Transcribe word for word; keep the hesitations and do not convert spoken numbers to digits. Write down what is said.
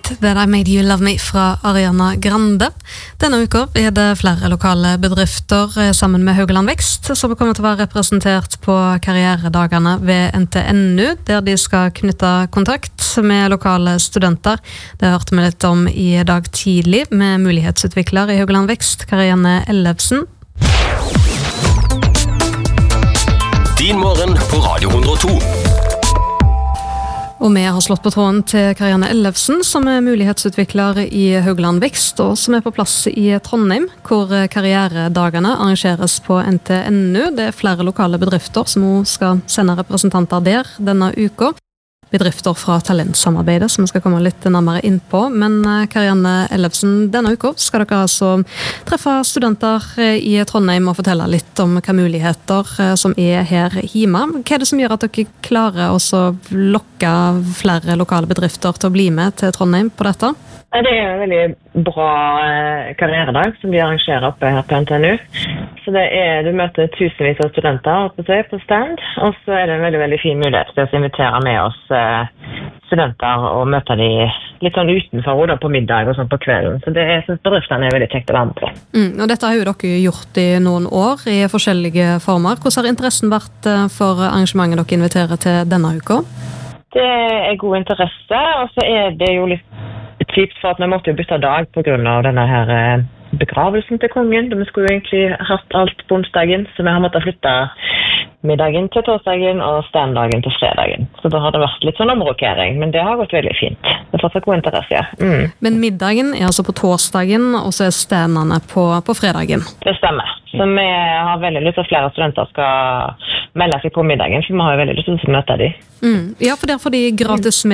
Det er Made You Love Me fra Ariana Grande. Denne uka er det flere lokale bedrifter sammen med Haugaland Vekst som kommer til å være representert på karrieredagene ved N T N U, der de skal knytte kontakt med lokale studenter. Det hørte vi litt om i dag tidlig med mulighetsutvikler i Haugaland Vekst, Karianne Ellefsen. Din morgen på Radio hundre og to. Og vi har slått på tråden til Karianne Ellefsen, som er mulighetsutvikler i Haugaland Vekst, og som er på plass i Trondheim, hvor karrieredagene arrangeres på N T N U. Det er flere lokale bedrifter som også skal sende representanter der denne uka. Bedrifter fra talentsamarbeidet, som vi skal komme litt nærmere inn på. Men Karianne Ellefsen, denne uka skal dere altså treffe studenter i Trondheim og fortelle litt om hva muligheter som er her hjemme. Hva er det som gjør at dere klarer å lokke flere lokale bedrifter til å bli med til Trondheim på dette? Det er en veldig bra karrieredag som de arrangerer oppe her på N T N U. Så det er, du møter tusenvis av studenter oppe på stand, og så er det en veldig, veldig fin mulighet til å invitere med oss studenter og møte de litt sånn utenfor og da på middag og sånn på kvelden. Så det er, synes bedriftene er veldig kjekt å være med på. Mm, og dette har jo dere gjort i noen år i forskjellige former. Hvordan har interessen vært for arrangementet dere inviterer til denne uka? Det er god interesse, og så er det jo litt kjipt for at vi måtte jo bytte dag på grunn av denne her begravelsen til kongen. Vi skulle jo egentlig hatt alt på onsdagen, så vi har måttet flytte middagen til torsdagen og standdagen til fredagen. Så da har det vært litt sånn omrokering, men det har gått veldig fint. Det får så god interesse, ja. Mm. Men middagen er altså på torsdagen, og så er standene på, på fredagen? Det stemmer. Så vi har veldig lyst til at flere studenter skal melde seg på middagen, for vi har jo veldig lyst til å møte dem. Mm. Ja, for der får de gratis